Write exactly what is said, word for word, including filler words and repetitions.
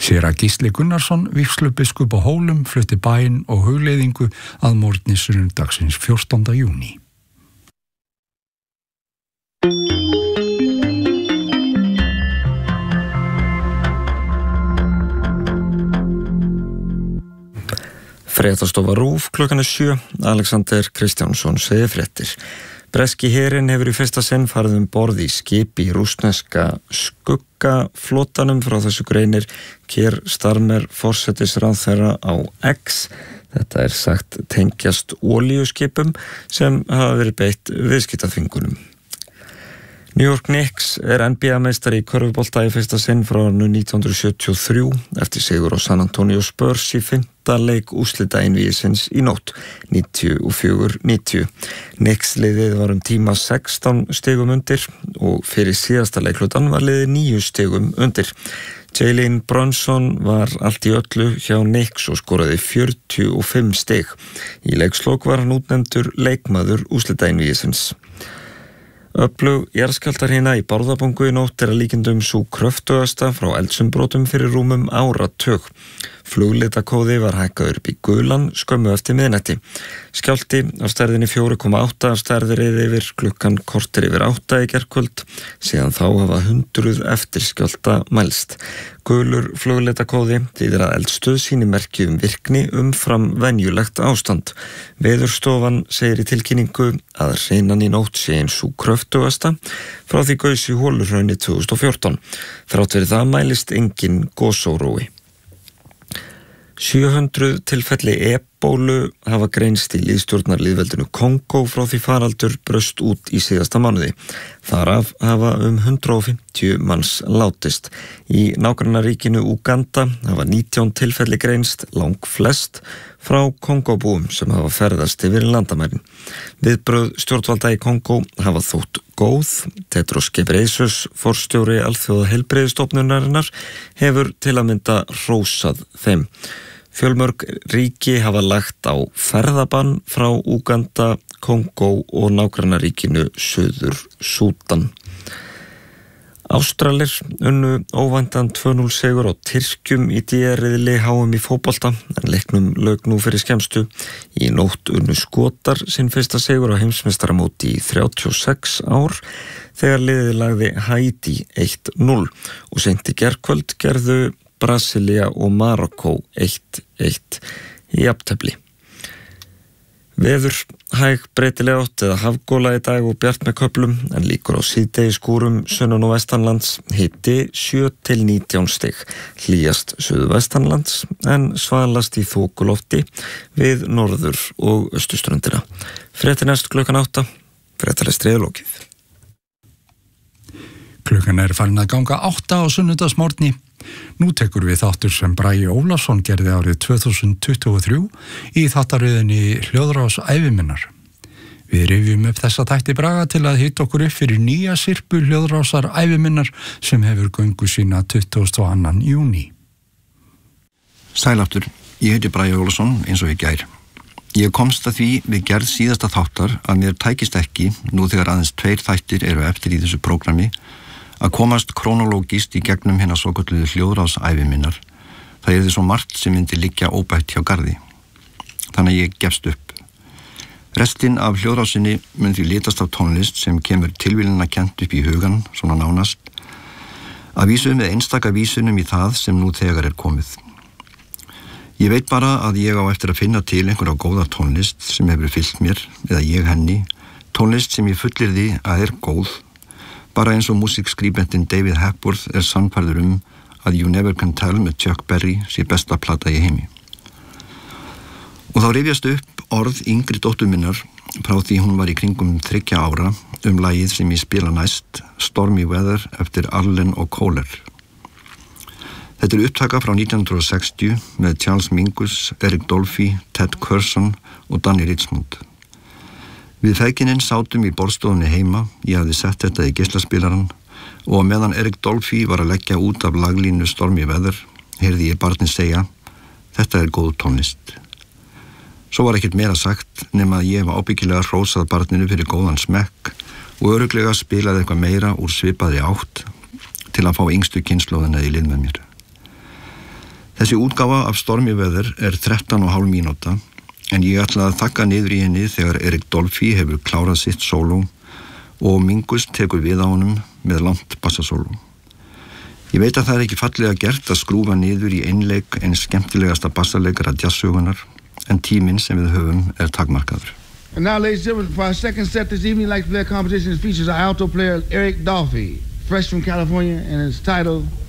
Séra Gísli Gunnarsson, vígslubiskup á Hólum, flutti bæn og hugleiðingu að morgni sunnudagsins fjórtánda júní. Fréttastofa RÚV klukkan er sjö. Alexander Kristjánsson segir fréttir. Breski herinn hefur í fyrsta sinn farið um borð í skip í rússneska skuggaflotanum. Frá þessu greinir Keir Starmer forsætisráðherra á X. Þetta er sagt tengjast olíuskipum sem hafa verið beitt viðskiptaþvingunum. New York Knicks er N B A-meistari í körfubolta í fyrsta sinn frá árinu nítján hundruð sjötíu og þrjú eftir sigur á San Antonio Spurs í fimmta leik úrslita einvígisins í nótt, níutíu og fjögur níutíu. Knicks liðið var um tíma sextán stigum undir og fyrir síðasta leiklutan var liðið níu stigum undir. Jalen Brunson var allt í öllu hjá Knicks og skoraði fjörutíu og fimm stig. Í leikslok var hann útnefndur leikmaður úrslita einvígisins. Öflug jarðskjálftahrina í Bárðarbungu í nótt er að líkindum sú kröftugasta frá eldsumbrotum fyrir rúmum áratug. Fluglitakóði var hækkaður upp í gulan skömmu eftir miðnætti. Skjálfti á stærðinni fjóra komma átta stærðir yfir klukkan korter yfir átta í gærkvöld. Síðan þá hafa hundruð eftir skjálfta mælst. Gulur fluglitakóði þýðir að eldstöð sýni merki um virkni umfram venjulegt ástand. Veðurstofan segir í tilkynningu að hreinan í nótt sé ein sú kröftugasta frá því gaus í Holurhrauni tvö þúsund og fjórtán. Þrátt fyrir það mælist engin gosórói. sjö hundruð tilfelli ebólu hafa greinst í lýðstjórnarlýðveldinu Kongó frá því faraldur braust út í síðasta mánuði. Þaraf hafa um hundrað og fimmtíu manns látist. Í nágrannaríkinu Úganda hafa nítján tilfelli greinst, langflest frá Kongóbúum sem hafa ferðast yfir landamærin. Viðbrögð stjórnvalda í Kongó hafa þótt góð. Tedros Ghebreyesus, forstjóri Alþjóðaheilbrigðisstofnunarinnar, hefur til að mynda hrósað þeim. Fjölmörg ríki hafa lagt á ferðabann frá Úganda, Kongó og nágrannaríkinu Suður Súdan. Ástralir unnu óvæntan tvö núll sigur á Tyrkjum í D R-riðli H M í fótbolta en leiknum lauk nú fyrir skemmstu. Í nótt unnu Skotar sinn fyrsta sigur á heimsmeistaramóti í þrjátíu og sex ár þegar liðið lagði Haítí eitt núll og seint í gærkvöld gerðu Brasilia og Marokkó eitt eitt í jafntefli. Veður hæg breytilega átt eða hafgóla í dag og bjart með köflum en líkur á síðdegi skúrum sunnan og vestanlands, hiti sjö til nítján stig. Hlýjast suðvestanlands en svalast í þokulofti við norður og austurströndina. Fréttir næst klukkan átta, fréttalestri er lokið. Klukkan er farin að ganga átta á sunnudagsmorgni. Nú tekur við þáttur sem Bragi Ólafsson gerði árið tvö þúsund tuttugu og þrjú í þáttaröðinni Hljóðrás æviminnar. Við rifjum upp þessa þætti Braga til að hita okkur upp fyrir nýja sirpu Hljóðrásar æviminnar sem hefur göngu sína tuttugasta og annan júní. Sælaftur, ég heiti Bragi Ólafsson eins og í gær. Ég komst að því við gerð síðasta þáttar að mér tækist ekki, nú þegar aðeins tveir þættir eru eftir í þessu prógrami, að komast krónológist í gegnum hérna svokölluðu Hljóðrás æviminnar. Það er því svo margt sem myndi liggja óbætt hjá garði. Þannig að ég gefst upp. Restin af hljóðrásinni mun því litast af tónlist sem kemur tilviljunina kennt upp í hugan, svona nánast, að vísu með einstaka vísunum í það sem nú þegar er komið. Ég veit bara að ég á eftir að finna til einhverja góða tónlist sem hefur fylgt mér, eða ég henni, tónlist sem ég fullyrði að er góð, bara eins og músikskrýbendinn David Hepworth er sannfærður um að You Never Can Tell með Chuck Berry sé besta plata í heimi. Og þá rifjast upp orð yngri dóttur minnar frá því hún var í kringum þriggja ára um lagið sem ég spila næst, Stormy Weather eftir Arlen og Kohler. Þetta er upptaka frá nítján hundruð og sextíu með Charles Mingus, Eric Dolphy, Ted Curson og Danny Richmond. Við feðginin sátum í borðstofunni heima, ég hafði sett þetta í geislaspilaran og meðan Eric Dolphy var að leggja út af laglínu Stormy Weather, heyrði ég barnið segja, þetta er góð tónlist. Svo var ekkert meira sagt nema að ég var ábyggilega hrósað barninu fyrir góðan smekk og örugglega spilaði eitthvað meira úr svipaðri átt til að fá yngstu kynslóðina í lið með mér. Þessi útgáfa af Stormy Weather er þrettán og hálf mínúta en ég ætla að þakka niður í henni þegar Erik Dolphy hefur klárað sitt sóló og Mingus tekur við á honum með langt bassasóló. Ég veit að það er ekki fallega gert að skrúfa niður í einleik en skemmtilegasta bassaleikara jazzsögunar en tíminn sem við höfum er takmarkaður. And now, ladies and gentlemen, for our second set this evening, like to play a competition that features our alto player Erik Dolphy, fresh from California, and it's titled